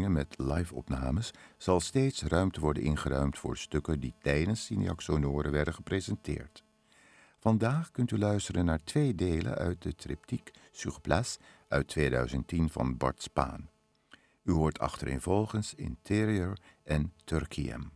voorstellingen met live-opnames zal steeds ruimte worden ingeruimd voor stukken die tijdens Signac Sonore werden gepresenteerd. Vandaag kunt u luisteren naar 2 delen uit de triptyque Sur Place uit 2010 van Bart Spaan. U hoort achtereenvolgens Interior en Turkiyem.